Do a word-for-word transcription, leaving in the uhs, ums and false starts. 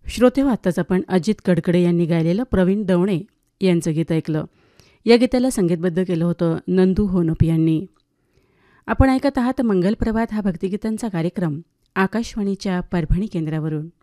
श्रोते हो, आत्ताच आपण अजित कडकडे यांनी गायलेलं प्रवीण दवणे यांचं गीत ऐकलं. या गीताला संगीतबद्ध केलं होतं नंदू होनप यांनी. आपण ऐकत आहात मंगल प्रभात हा भक्तिगीतांचा कार्यक्रम आकाशवाणीच्या परभणी केंद्रावरून.